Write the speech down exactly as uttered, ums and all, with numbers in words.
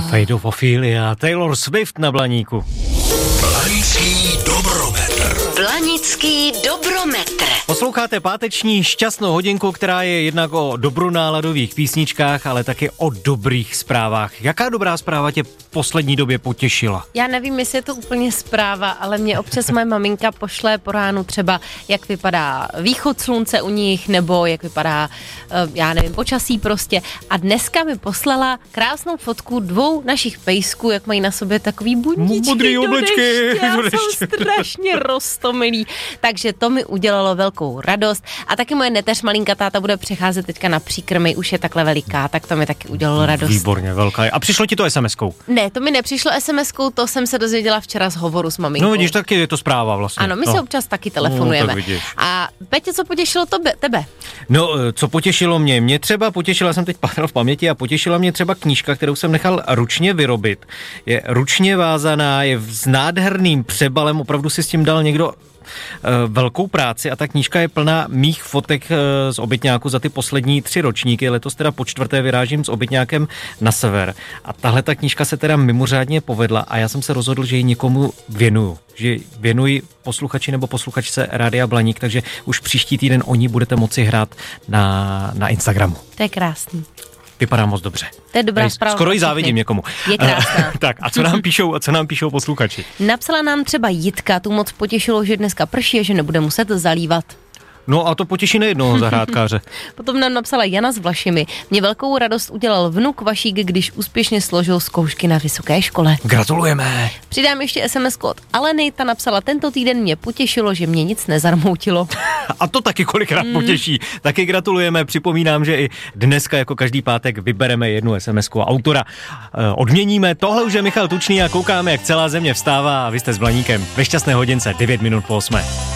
Fate of Ophelia, Taylor Swift na Blaníku. Blanický dobrometr. Blanický dobrometr. Posloucháte páteční šťastnou hodinku, která je jednak o dobronáladových písničkách, ale taky o dobrých zprávách. Jaká dobrá zpráva tě v poslední době potěšila? Já nevím, jestli je to úplně zpráva, ale mě občas moje maminka pošle po ránu třeba, jak vypadá východ slunce u nich, nebo jak vypadá, já nevím, počasí prostě. A dneska mi poslala krásnou fotku dvou našich pejsků, jak mají na sobě takový bundičky Modrý do oblečky, deště, do a deště. jsou strašně roztomilí. Takže to mi udělalo velkou radost. A taky moje neteř malinka táta bude přecházet teďka na příkrmy, už je takhle veliká, tak to mi taky udělalo radost. Výborně, velká. A přišlo ti to es em eskou? Ne, to mi nepřišlo es em eskou, to jsem se dozvěděla včera z hovoru s maminkou. No vidíš, taky je to zpráva vlastně. Ano, my no. si občas taky telefonujeme. No, tak vidíš. A Petě, co potěšilo tobe, tebe? No, co potěšilo mě? Mě třeba potěšila, jsem teď pátral v paměti, a potěšila mě třeba knížka, kterou jsem nechal ručně vyrobit. Je ručně vázaná, je s nádherným přebalem, opravdu si s tím dal někdo velkou práci, a ta knížka je plná mých fotek z obytňáku za ty poslední tři ročníky. Letos teda po čtvrté vyrážím s obytňákem na sever. A tahle ta knížka se teda mimořádně povedla a já jsem se rozhodl, že ji někomu věnuju. Že věnuji posluchači nebo posluchačce Rádia Blaník, takže už příští týden o ní budete moci hrát na, na Instagramu. To je krásný. Vypadá moc dobře. To je dobrá zpráva. Skoro ji závidím někomu. Je krásná. Tak a co nám píšou, a co nám píšou posluchači? Napsala nám třeba Jitka, tu moc potěšilo, že dneska prší a že nebude muset zalívat. No a to potěší nejednoho zahrádkáře. Potom nám napsala Jana s Vlašimi. Mě velkou radost udělal vnuk Vašík, když úspěšně složil zkoušky na vysoké škole. Gratulujeme. Přidám ještě es em esku od Aleny, ta napsala: tento týden mě potěšilo, že mě nic nezarmoutilo. A to taky kolikrát mm. potěší. Taky gratulujeme, připomínám, že i dneska jako každý pátek vybereme jednu es em esku autora. E, odměníme, tohle už je Michal Tučný a koukáme, jak celá země vstává, a vy jste s Blaníkem ve šťastné hodince devět minut po osmé.